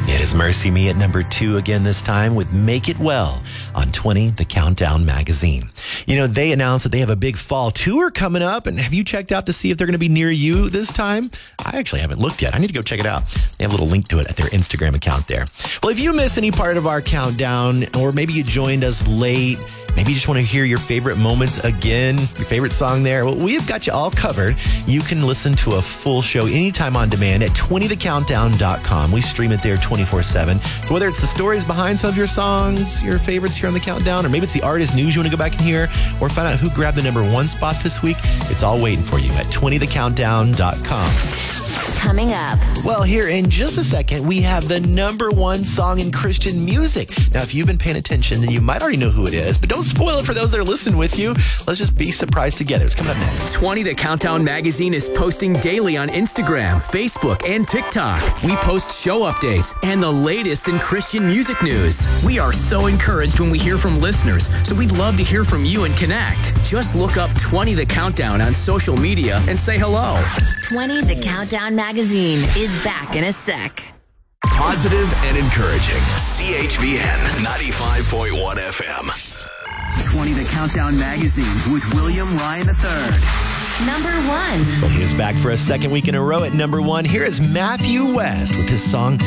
It is Mercy Me at number 2 again this time with Make It Well on 20, The Countdown magazine. You know, they announced that they have a big fall tour coming up, and have you checked out to see if they're going to be near you this time? I actually haven't looked yet. I need to go check it out. They have a little link to it at their Instagram account there. Well, if you miss any part of our countdown, or maybe you joined us late, maybe you just want to hear your favorite moments again, your favorite song there. Well, we've got you all covered. You can listen to a full show anytime on demand at 20thecountdown.com. We stream it there 24/7. So whether it's the stories behind some of your songs, your favorites here on The Countdown, or maybe it's the artist news you want to go back and hear, or find out who grabbed the number 1 spot this week, it's all waiting for you at 20thecountdown.com. Coming up. Well, here in just a second, we have the number 1 song in Christian music. Now, if you've been paying attention, then you might already know who it is, but don't spoil it for those that are listening with you. Let's just be surprised together. It's coming up next. 20 The Countdown magazine is posting daily on Instagram, Facebook, and TikTok. We post show updates and the latest in Christian music news. We are so encouraged when we hear from listeners, so we'd love to hear from you and connect. Just look up 20 The Countdown on social media and say hello. 20 The Countdown magazine is back in a sec. Positive and encouraging. CHVN 95.1 FM. 20 The Countdown magazine with William Ryan III. Number 1. Well, he is back for a second week in a row at number 1. Here is Matthew West with his song